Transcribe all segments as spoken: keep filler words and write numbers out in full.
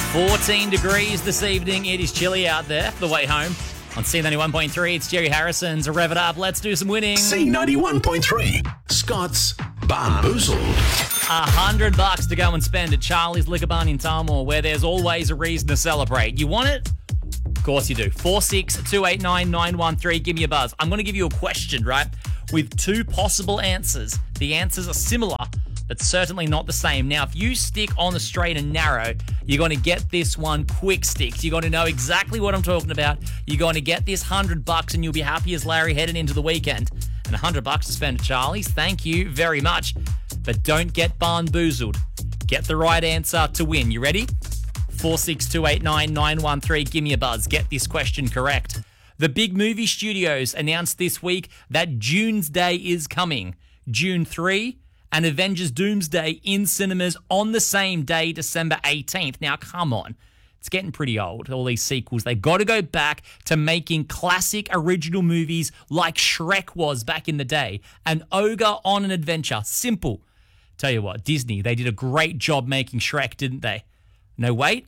fourteen degrees this evening. It is chilly out there for the way home. On C ninety-one point three, it's Jerry Harrison's Rev It Up. Let's do some winning. C ninety-one point three, Scott's Bamboozled. A hundred bucks to go and spend at Charlie's Liquor Barn in Tullamore, where there's always a reason to celebrate. You want it? Of course you do. four six two eight nine nine one three. Give me a buzz. I'm going to give you a question, right, with two possible answers. The answers are similar, but certainly not the same. Now, if you stick on the straight and narrow, you're going to get this one quick sticks. You're going to know exactly what I'm talking about. You're going to get this hundred bucks and you'll be happy as Larry heading into the weekend. And a hundred bucks to spend at Charlie's. Thank you very much. But don't get bamboozled. Get the right answer to win. You ready? four six two eight nine nine one three. Give me a buzz. Get this question correct. The big movie studios announced this week that June's Day is coming. June third and Avengers Doomsday in cinemas on the same day, December eighteenth. Now, come on. It's getting pretty old, all these sequels. They've got to go back to making classic original movies like Shrek was back in the day. An ogre on an adventure. Simple. Tell you what, Disney, they did a great job making Shrek, didn't they? No, wait.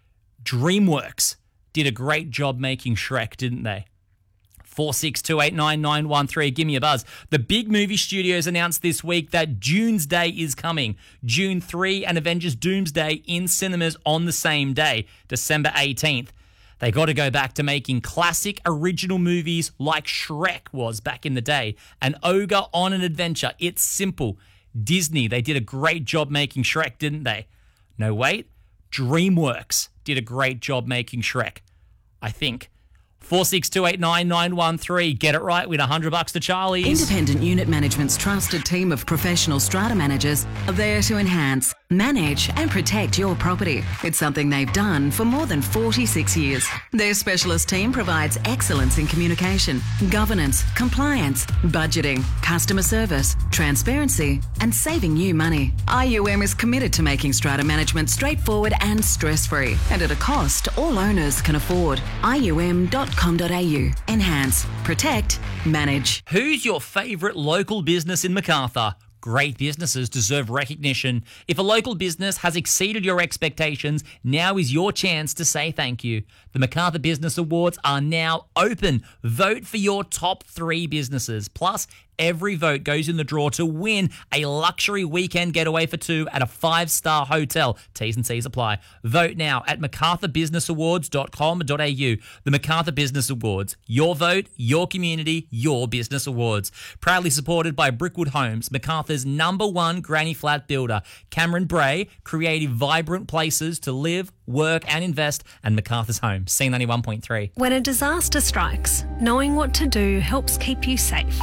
DreamWorks did a great job making Shrek, didn't they? four six two eight nine nine one three. Give me a buzz. The big movie studios announced this week that June's Day is coming. June third and Avengers Doomsday in cinemas on the same day, December eighteenth. They got to go back to making classic original movies like Shrek was back in the day. An ogre on an adventure. It's simple. Disney, they did a great job making Shrek, didn't they? No, wait. DreamWorks did a great job making Shrek, I think. four six two eight nine nine one three. Get it right with a hundred bucks to Charlie's. Independent Unit Management's trusted team of professional strata managers are there to enhance, manage and protect your property. It's something they've done for more than forty-six years. Their specialist team provides excellence in communication, governance, compliance, budgeting, customer service, transparency and saving you money. I U M is committed to making strata management straightforward and stress-free and at a cost all owners can afford. I U M dot com dot a u. Enhance, protect, manage. Who's your favourite local business in Macarthur? Great businesses deserve recognition. If a local business has exceeded your expectations, now is your chance to say thank you. The Macarthur Business Awards are now open. Vote for your top three businesses. Plus, every vote goes in the draw to win a luxury weekend getaway for two at a five-star hotel. T's and C's apply. Vote now at macarthur business awards dot com dot a u. The Macarthur Business Awards. Your vote, your community, your business awards. Proudly supported by Brickwood Homes, Macarthur's number one granny flat builder. Cameron Bray, creative, vibrant places to live, work and invest, and Macarthur's home. C ninety-one point three. When a disaster strikes, knowing what to do helps keep you safe.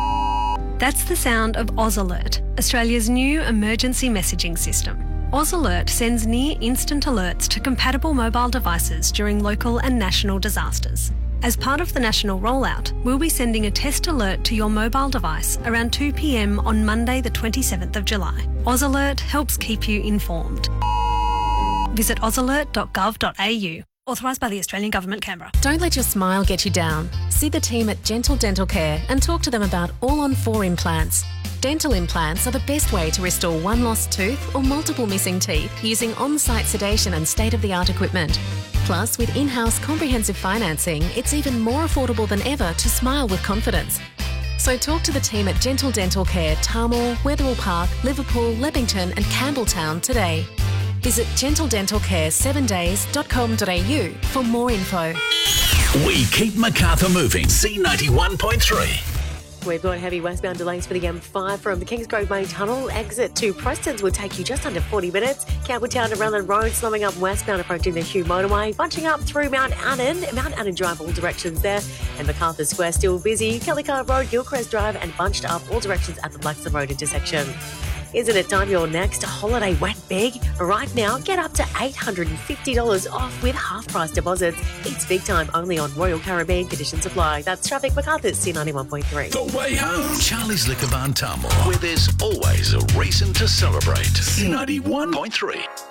That's the sound of Oz Alert, Australia's new emergency messaging system. Oz Alert sends near-instant alerts to compatible mobile devices during local and national disasters. As part of the national rollout, we'll be sending a test alert to your mobile device around two p m on Monday the twenty-seventh of July. Oz Alert helps keep you informed. Visit oz alert dot gov dot a u. Authorised by the Australian Government, Canberra. Don't let your smile get you down. See the team at Gentle Dental Care and talk to them about all-on-four implants. Dental implants are the best way to restore one lost tooth or multiple missing teeth using on-site sedation and state-of-the-art equipment. Plus, with in-house comprehensive financing, it's even more affordable than ever to smile with confidence. So talk to the team at Gentle Dental Care, Tullamore, Wetherill Park, Liverpool, Leppington and Campbelltown today. Visit gentle dental care seven days dot com dot a u for more info. We keep Macarthur moving. C ninety-one point three. We've got heavy westbound delays for the M five from the Kingsgrove Main Tunnel. Exit to Preston's will take you just under forty minutes. Campbelltown to Runland Road, slowing up westbound approaching the Hugh Motorway. Bunching up through Mount Annan. Mount Annan Drive, all directions there. And Macarthur Square still busy. Kellycar Road, Gilchrist Drive and bunched up all directions at the Blackson Road intersection. Isn't it time your next holiday went big? Right now, get up to eight hundred fifty dollars off with half-price deposits. It's big time only on Royal Caribbean. Conditions apply. That's Traffic Macarthur's C ninety-one point three. The way home. Charlie's Liquor Barn Tullamore, where there's always a reason to celebrate. C ninety-one point three.